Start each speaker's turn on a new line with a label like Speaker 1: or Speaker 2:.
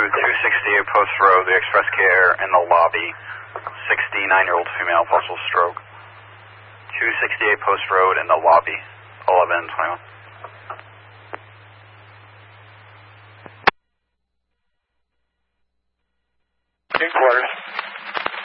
Speaker 1: 268 Post Road, the Express Care in the lobby. 69-year-old female, possible stroke. 268 Post Road in the lobby. 1121.
Speaker 2: Quarters.